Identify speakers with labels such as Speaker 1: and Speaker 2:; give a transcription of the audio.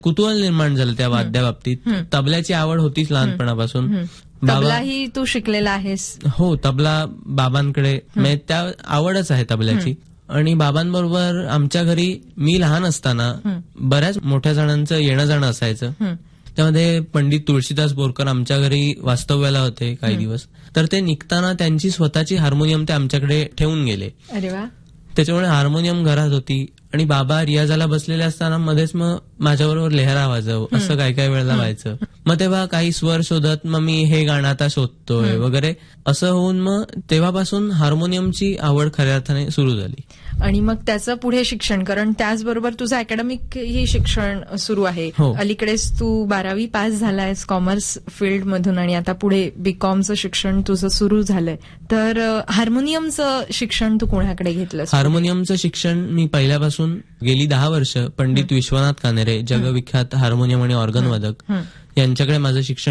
Speaker 1: कुतूहल निर्माण झालं त्या वाद्याबाबतीत. तबल्याची आवड होतीच लहानपणापासून.
Speaker 2: तबलाही तू शिकलेला आहेस?
Speaker 1: हो, तबला बाबांकडे, म्हणजे त्या आवडच आहे तबल्याची. आणि बाबांबरोबर आमच्या घरी मी लहान असताना बऱ्याच मोठ्या जणांचं येणं जाणं असायचं. त्यामध्ये पंडित तुळशीदास बोरकर आमच्या घरी वास्तव्याला होते काही दिवस. तर ते निघताना त्यांची स्वतःची हार्मोनियम ते आमच्याकडे ठेवून गेले.
Speaker 2: अरे वा.
Speaker 1: त्याच्यामुळे हार्मोनियम घरात होती आणि बाबा रियाजाला बसलेले असताना मध्येच मग माझ्याबरोबर लेहरा वाजव असं काही काही वेळेला व्हायचं. मग तेव्हा काही स्वर शोधत मग मी हे गाणं आता शोधतोय वगैरे असं होऊन मग तेव्हापासून हार्मोनियमची आवड खऱ्या अर्थाने सुरू झाली.
Speaker 2: आणि मग त्याचं पुढे शिक्षण, कारण त्याचबरोबर तुझं अकॅडमिक ही शिक्षण सुरू आहे. अलीकडेच तू 12वी पास झालायस कॉमर्स फील्ड मधून आणि आता पुढे बीकॉमचं शिक्षण तुझं सुरू झालंय. तर हार्मोनियमचं शिक्षण तू कोणाकडे घेतलंस?
Speaker 1: हार्मोनियमचं शिक्षण मी पहिल्यापासून गेली 10 वर्ष पंडित विश्वनाथ कानेरे, जगविख्यात हार्मोनियम आणि ऑर्गन वादक, यांच्याकडे माझं शिक्षण